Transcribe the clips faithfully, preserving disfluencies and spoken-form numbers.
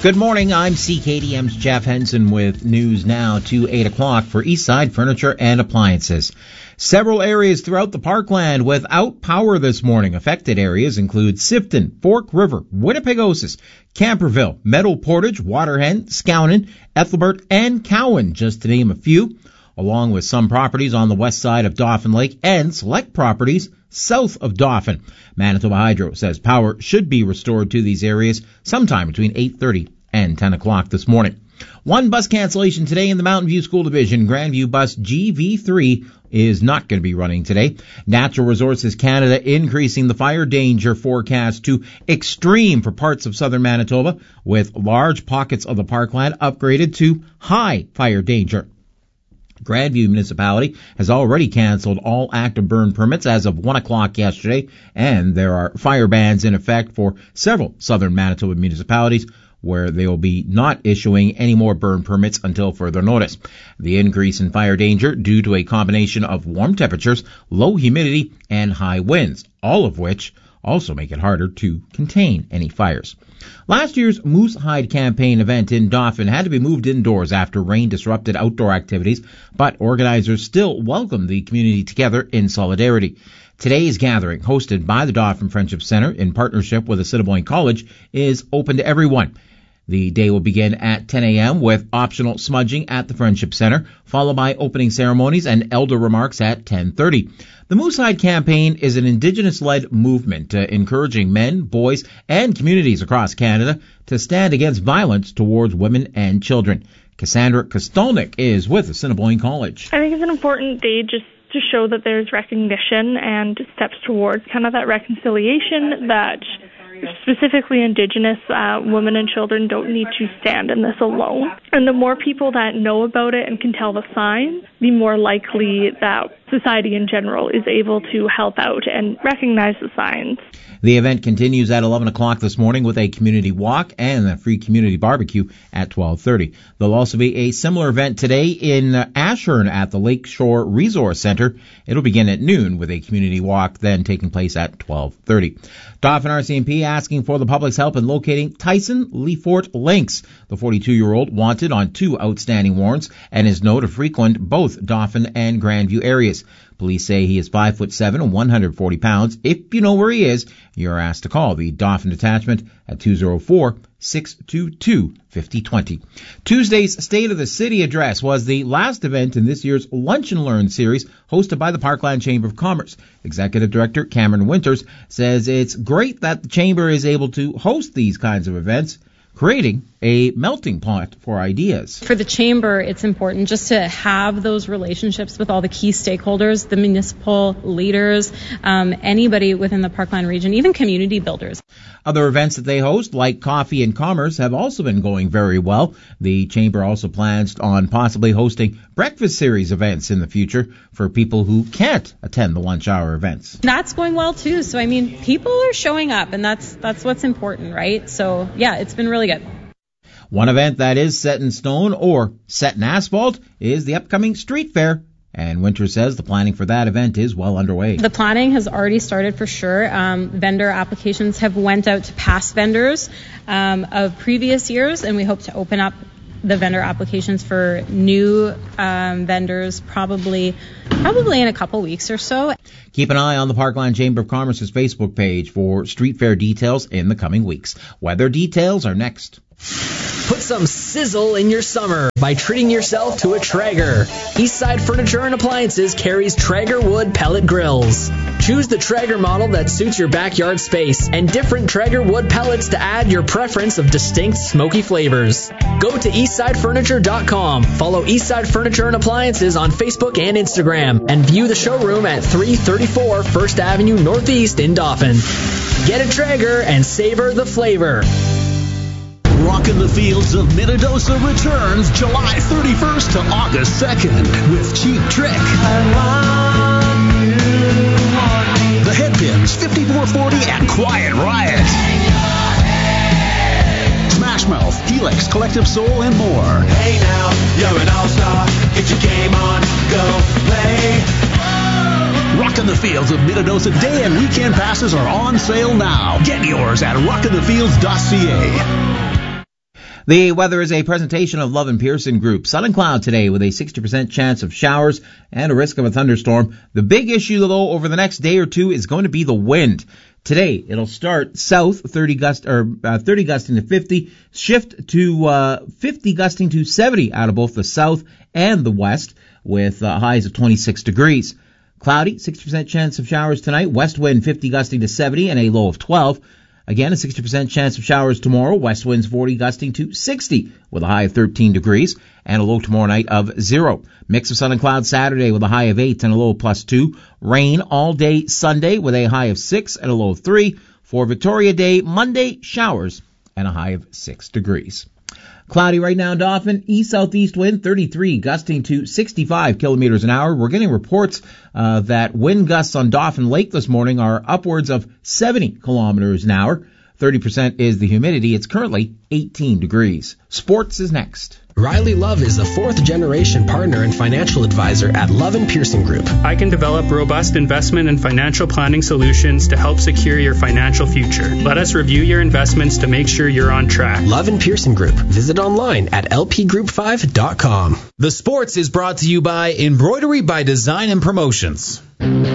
Good morning, I'm C K D M's Jeff Henson with news now to eight o'clock for Eastside Furniture and Appliances. Several areas throughout the Parkland without power this morning. Affected areas include Sifton, Fork River, Winnipegosis, Camperville, Meadow Portage, Waterhen, Skownon, Ethelbert, and Cowan, just to name a few, along with some properties on the west side of Dauphin Lake and select properties south of Dauphin. Manitoba Hydro says power should be restored to these areas sometime between eight thirty and ten o'clock this morning. One bus cancellation today in the Mountain View School Division. Grandview bus G V three is not going to be running today. Natural Resources Canada increasing the fire danger forecast to extreme for parts of southern Manitoba, with large pockets of the Parkland upgraded to high fire danger. Grandview Municipality has already canceled all active burn permits as of one o'clock yesterday, and there are fire bans in effect for several southern Manitoba municipalities, where they will be not issuing any more burn permits until further notice. The increase in fire danger due to a combination of warm temperatures, low humidity, and high winds, all of which also make it harder to contain any fires. Last year's Moose Hide campaign event in Dauphin had to be moved indoors after rain disrupted outdoor activities, but organizers still welcomed the community together in solidarity. Today's gathering, hosted by the Dauphin Friendship Center in partnership with Assiniboine College, is open to everyone. The day will begin at ten a.m. with optional smudging at the Friendship Center, followed by opening ceremonies and elder remarks at ten thirty. The Moose Hide campaign is an Indigenous-led movement uh, encouraging men, boys, and communities across Canada to stand against violence towards women and children. Cassandra Kostolnik is with Assiniboine College. I think it's an important day just to show that there's recognition and steps towards kind of that reconciliation that specifically Indigenous uh, women and children don't need to stand in this alone. And the more people that know about it and can tell the signs, the more likely that society in general is able to help out and recognize the signs. The event continues at eleven o'clock this morning with a community walk and a free community barbecue at twelve thirty. There'll also be a similar event today in Ashern at the Lakeshore Resource Center. It'll begin at noon with a community walk then taking place at twelve thirty. Dauphin R C M P asking for the public's help in locating Tyson Leafort Lynx. The forty-two-year-old wanted on two outstanding warrants and is known to frequent both Dauphin and Grandview areas. Police say he is five foot seven and one hundred forty pounds. If you know where he is, you're asked to call the Dauphin Detachment at two oh four, six two two, five oh two oh. Tuesday's State of the City address was the last event in this year's Lunch and Learn series hosted by the Parkland Chamber of Commerce. Executive Director Cameron Winters says it's great that the Chamber is able to host these kinds of events, creating a melting pot for ideas. For the Chamber, it's important just to have those relationships with all the key stakeholders, the municipal leaders, um, anybody within the Parkland region, even community builders. Other events that they host, like Coffee and Commerce, have also been going very well. The Chamber also plans on possibly hosting breakfast series events in the future for people who can't attend the lunch hour events. That's going well too. So I mean, people are showing up, and that's that's what's important, right? So yeah, it's been really good. One event that is set in stone or set in asphalt is the upcoming street fair. And Winter says the planning for that event is well underway. The planning has already started for sure. Um, vendor applications have went out to past vendors um, of previous years, and we hope to open up the vendor applications for new um, vendors probably probably in a couple weeks or so. Keep an eye on the Parkland Chamber of Commerce's Facebook page for street fair details in the coming weeks. Weather details are next. Put some sizzle in your summer by treating yourself to a Traeger. Eastside Furniture and Appliances carries Traeger wood pellet grills. Choose the Traeger model that suits your backyard space and different Traeger wood pellets to add your preference of distinct smoky flavors. Go to eastside furniture dot com, follow Eastside Furniture and Appliances on Facebook and Instagram, and view the showroom at three thirty-four First Avenue Northeast in Dauphin. Get a Traeger and savor the flavor. Rockin' the Fields of Minnedosa returns July thirty-first to August second with Cheap Trick. The Headpins, fifty-four forty, and Quiet Riot. Smash Mouth, Helix, Collective Soul, and more. Hey now, you're an all-star. Get your game on, go play. Rockin' the Fields of Minnedosa day and weekend passes are on sale now. Get yours at rockin the fields dot c a. The weather is a presentation of Love and Pearson Group. Sun and cloud today with a sixty percent chance of showers and a risk of a thunderstorm. The big issue, though, over the next day or two is going to be the wind. Today, it'll start south, thirty gust or uh, thirty gusting to fifty, shift to uh, fifty gusting to seventy out of both the south and the west, with uh, highs of twenty-six degrees. Cloudy, sixty percent chance of showers tonight, west wind fifty gusting to seventy and a low of twelve. Again, a sixty percent chance of showers tomorrow, west winds forty gusting to sixty with a high of thirteen degrees and a low tomorrow night of zero. Mix of sun and cloud Saturday with a high of eight and a low of plus two. Rain all day Sunday with a high of six and a low of three. For Victoria Day, Monday, showers and a high of six degrees. Cloudy right now in Dauphin, east-southeast wind thirty-three, gusting to sixty-five kilometers an hour. We're getting reports uh, that wind gusts on Dauphin Lake this morning are upwards of seventy kilometers an hour. thirty percent is the humidity. It's currently eighteen degrees. Sports is next. Riley Love is a fourth-generation partner and financial advisor at Love and Pearson Group. I can develop robust investment and financial planning solutions to help secure your financial future. Let us review your investments to make sure you're on track. Love and Pearson Group. Visit online at l p group five dot com. The Sports is brought to you by Embroidery by Design and Promotions.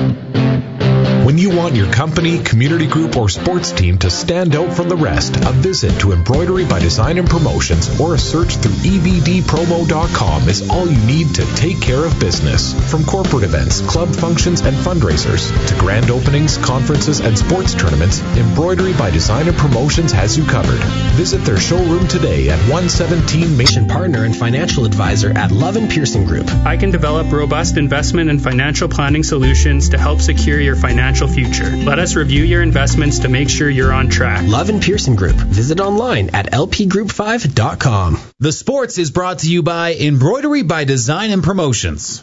When you want your company, community group, or sports team to stand out from the rest, a visit to Embroidery by Design and Promotions or a search through e b d promo dot com is all you need to take care of business. From corporate events, club functions, and fundraisers to grand openings, conferences, and sports tournaments, Embroidery by Design and Promotions has you covered. Visit their showroom today at one seventeen Main. Partner and financial advisor at Love and Pearson Group. I can develop robust investment and financial planning solutions to help secure your financial future. Let us review your investments to make sure you're on track. Love and Pearson Group. Visit online at l p group five dot com. The Sports is brought to you by Embroidery by Design and Promotions.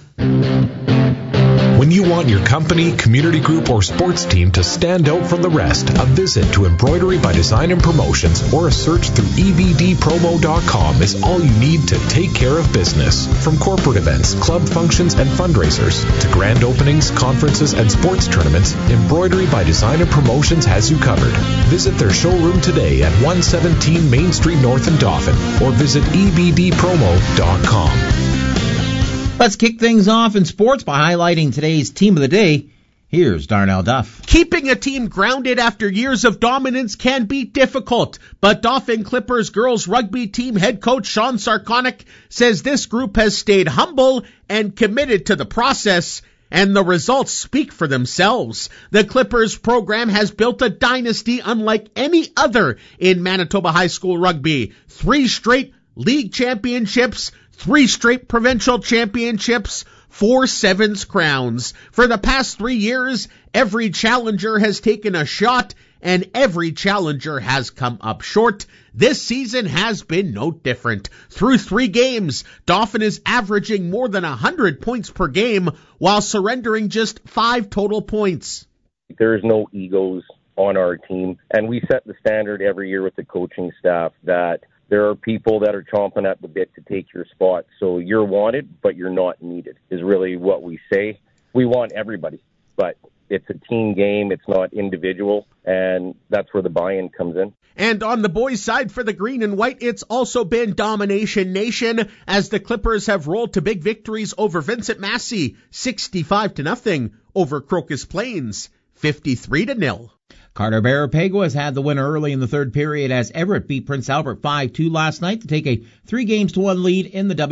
When you want your company, community group, or sports team to stand out from the rest, a visit to Embroidery by Design and Promotions or a search through e b d promo dot com is all you need to take care of business. From corporate events, club functions, and fundraisers to grand openings, conferences, and sports tournaments, Embroidery by Design and Promotions has you covered. Visit their showroom today at one seventeen Main Street North in Dauphin or visit e b d promo dot com. Let's kick things off in sports by highlighting today's team of the day. Here's Darnell Duff. Keeping a team grounded after years of dominance can be difficult, but Dauphin Clippers girls rugby team head coach Sean Sarkonik says this group has stayed humble and committed to the process, and the results speak for themselves. The Clippers program has built a dynasty unlike any other in Manitoba high school rugby. Three straight league championships, three straight provincial championships, four sevens crowns. For the past three years, every challenger has taken a shot, and every challenger has come up short. This season has been no different. Through three games, Dauphin is averaging more than one hundred points per game while surrendering just five total points. There's no egos on our team, and we set the standard every year with the coaching staff that there are people that are chomping at the bit to take your spot. So you're wanted, but you're not needed, is really what we say. We want everybody, but it's a team game. It's not individual, and that's where the buy-in comes in. And on the boys' side for the green and white, it's also been domination nation as the Clippers have rolled to big victories over Vincent Massey, sixty-five to nothing, over Crocus Plains, fifty-three to nil. Carter Barapego has had the winner early in the third period as Everett beat Prince Albert five two last night to take a three games to one lead in the W.